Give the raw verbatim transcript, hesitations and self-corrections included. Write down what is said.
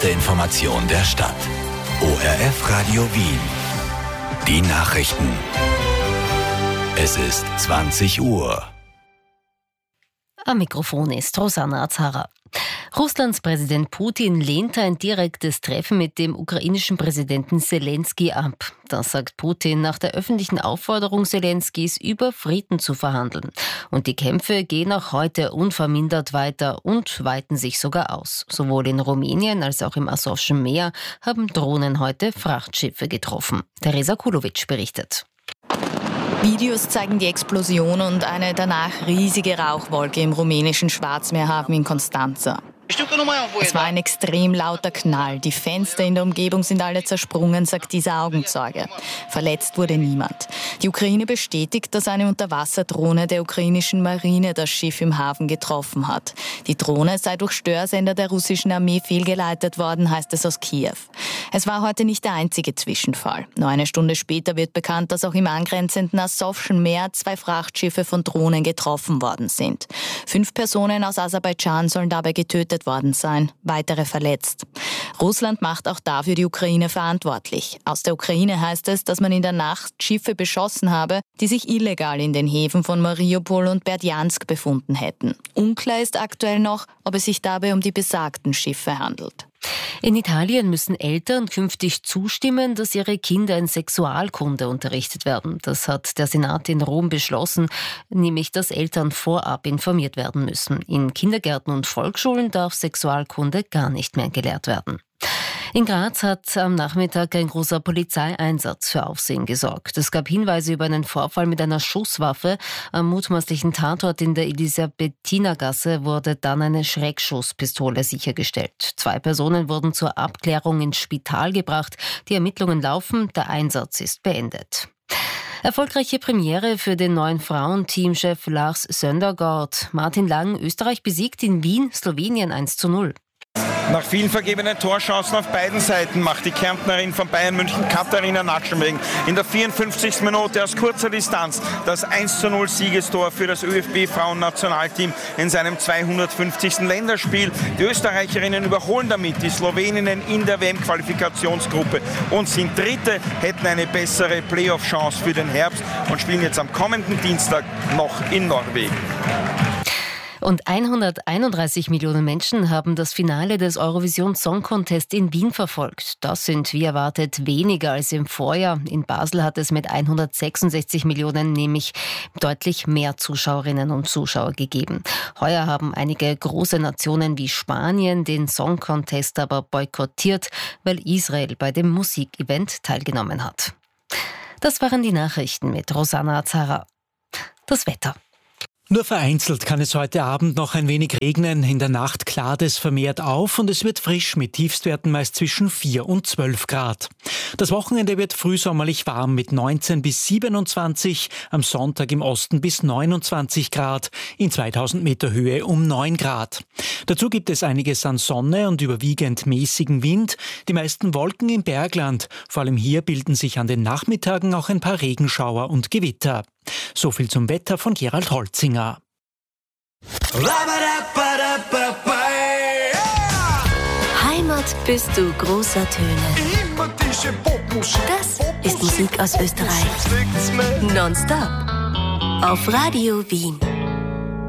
erste Information der Stadt. O R F Radio Wien. Die Nachrichten. Es ist zwanzig Uhr. Am Mikrofon ist Rosanna Azara. Russlands Präsident Putin lehnt ein direktes Treffen mit dem ukrainischen Präsidenten Selenskyj ab. Das sagt Putin nach der öffentlichen Aufforderung Selenskys, über Frieden zu verhandeln. Und die Kämpfe gehen auch heute unvermindert weiter und weiten sich sogar aus. Sowohl in Rumänien als auch im Asowschen Meer haben Drohnen heute Frachtschiffe getroffen. Teresa Kulovic berichtet. Videos zeigen die Explosion und eine danach riesige Rauchwolke im rumänischen Schwarzmeerhafen in Constanța. Es war ein extrem lauter Knall. Die Fenster in der Umgebung sind alle zersprungen, sagt dieser Augenzeuge. Verletzt wurde niemand. Die Ukraine bestätigt, dass eine Unterwasserdrohne der ukrainischen Marine das Schiff im Hafen getroffen hat. Die Drohne sei durch Störsender der russischen Armee fehlgeleitet worden, heißt es aus Kiew. Es war heute nicht der einzige Zwischenfall. Nur eine Stunde später wird bekannt, dass auch im angrenzenden Asowschen Meer zwei Frachtschiffe von Drohnen getroffen worden sind. Fünf Personen aus Aserbaidschan sollen dabei getötet worden sein, weitere verletzt. Russland macht auch dafür die Ukraine verantwortlich. Aus der Ukraine heißt es, dass man in der Nacht Schiffe beschossen habe, die sich illegal in den Häfen von Mariupol und Berdjansk befunden hätten. Unklar ist aktuell noch, ob es sich dabei um die besagten Schiffe handelt. In Italien müssen Eltern künftig zustimmen, dass ihre Kinder in Sexualkunde unterrichtet werden. Das hat der Senat in Rom beschlossen, nämlich dass Eltern vorab informiert werden müssen. In Kindergärten und Volksschulen darf Sexualkunde gar nicht mehr gelehrt werden. In Graz hat am Nachmittag ein großer Polizeieinsatz für Aufsehen gesorgt. Es gab Hinweise über einen Vorfall mit einer Schusswaffe. Am mutmaßlichen Tatort in der Elisabethinergasse wurde dann eine Schreckschusspistole sichergestellt. Zwei Personen wurden zur Abklärung ins Spital gebracht. Die Ermittlungen laufen, der Einsatz ist beendet. Erfolgreiche Premiere für den neuen Frauenteamchef Lars Søndergaard. Martin Lang, Österreich besiegt in Wien Slowenien eins zu null. Nach vielen vergebenen Torchancen auf beiden Seiten macht die Kärntnerin von Bayern München Katharina Naschenwegen in der vierundfünfzigsten Minute aus kurzer Distanz das eins zu null Siegestor für das ÖFB-Frauennationalteam in seinem zweihundertfünfzigsten Länderspiel. Die Österreicherinnen überholen damit die Sloweninnen in der W M-Qualifikationsgruppe und sind Dritte, hätten eine bessere Playoff-Chance für den Herbst und spielen jetzt am kommenden Dienstag noch in Norwegen. Und hunderteinunddreißig Millionen Menschen haben das Finale des Eurovision Song Contest in Wien verfolgt. Das sind wie erwartet weniger als im Vorjahr. In Basel hat es mit hundertsechsundsechzig Millionen nämlich deutlich mehr Zuschauerinnen und Zuschauer gegeben. Heuer haben einige große Nationen wie Spanien den Song Contest aber boykottiert, weil Israel bei dem Musikevent teilgenommen hat. Das waren die Nachrichten mit Rosanna Azara. Das Wetter. Nur vereinzelt kann es heute Abend noch ein wenig regnen. In der Nacht klart es vermehrt auf und es wird frisch mit Tiefstwerten meist zwischen vier und zwölf Grad. Das Wochenende wird frühsommerlich warm mit neunzehn bis siebenundzwanzig, am Sonntag im Osten bis neunundzwanzig Grad, in zweitausend Meter Höhe um neun Grad. Dazu gibt es einiges an Sonne und überwiegend mäßigen Wind, die meisten Wolken im Bergland. Vor allem hier bilden sich an den Nachmittagen auch ein paar Regenschauer und Gewitter. So viel zum Wetter von Gerald Holzinger. Heimat bist du großer Töne. Das ist Musik aus Österreich. Nonstop. Auf Radio Wien.